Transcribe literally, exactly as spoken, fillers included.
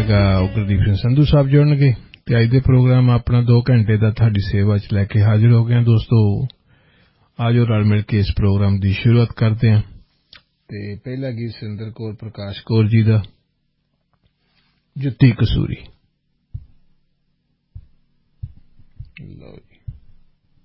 ਹੈਗਾ ਗੁਰਦੀਪ ਸਿੰਘ ਸੰਧੂ ਸਾਹਿਬ ਜੁੜਨਗੇ ਤੇ ਅੱਜ ਦੇ ਪ੍ਰੋਗਰਾਮ ਆਪਣਾ ਦੋ ਘੰਟੇ ਦਾ ਤੁਹਾਡੀ ਸੇਵਾ ਚ ਲੈ ਕੇ ਹਾਜ਼ਰ ਹੋ ਗਏ ਦੋਸਤੋ। ਆਜੋ ਰਲ ਮਿਲ ਕੇ ਇਸ ਪ੍ਰੋਗਰਾਮ ਦੀ ਸ਼ੁਰੂਆਤ ਕਰਦੇ ਹਾਂ ਤੇ ਪਹਿਲਾ ਗੀਤ ਸਿੰਦਰ ਕੌਰ ਪ੍ਰਕਾਸ਼ ਕੌਰ ਜੀ ਦਾ ਜੁੱਤੀ ਕਸੂਰੀ।